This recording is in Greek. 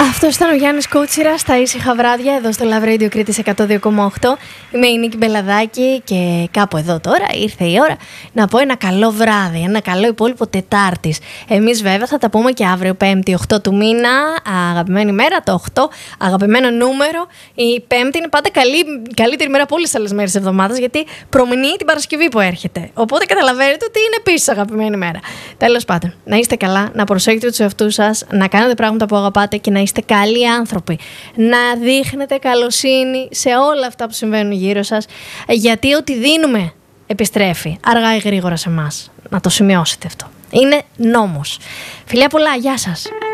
Αυτός ήταν ο Γιάννης Κούτσιρας στα ήσυχα βράδια εδώ στο Love Radio Κρήτης 102,8. Είμαι η Νίκη Μπελαδάκη και κάπου εδώ τώρα ήρθε η ώρα να πω ένα καλό βράδυ, ένα καλό υπόλοιπο Τετάρτης. Εμείς βέβαια θα τα πούμε και αύριο 5η 8 του μήνα, αγαπημένη μέρα, το 8, αγαπημένο νούμερο. Η Πέμπτη είναι πάντα καλύτερη μέρα από όλες τις άλλες μέρες της εβδομάδας, γιατί προμηνύει την Παρασκευή που έρχεται. Οπότε καταλαβαίνετε ότι είναι επίσης αγαπημένη μέρα. Τέλος πάντων, να είστε καλά, να προσέχετε τους εαυτούς σας, να κάνετε πράγματα που αγαπάτε και να είστε καλοί άνθρωποι. Να δείχνετε καλοσύνη σε όλα αυτά που συμβαίνουν γύρω σας, γιατί ό,τι δίνουμε επιστρέφει αργά ή γρήγορα σε εμάς. Να το σημειώσετε αυτό. Είναι νόμος. Φιλιά πολλά, γεια σας.